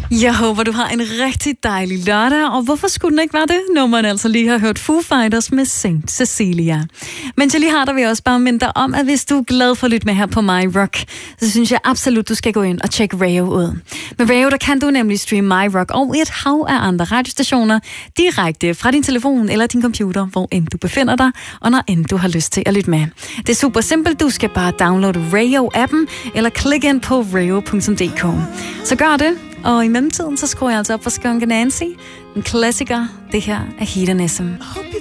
Jeg håber, du har en rigtig dejlig lørdag, og hvorfor skulle den ikke være det, når man altså lige har hørt Foo Fighters med Saint Cecilia. Men jeg lige har der vil jeg også bare minde dig om, at hvis du er glad for at lytte med her på My Rock, så synes jeg absolut, du skal gå ind og tjekke Rayo ud. Med Rayo, der kan du nemlig streame My Rock og et hav af andre radiostationer direkte fra din telefon eller din computer, hvor end du befinder dig, og når end du har lyst til at lytte med. Det er super simpelt, du skal bare downloade Rayo-appen, eller klikke ind på rayo.dk. Så gør det. Og i mellemtiden, så skruer jeg altså op for Skunk Nancy, en klassiker. Det her er Hedonism.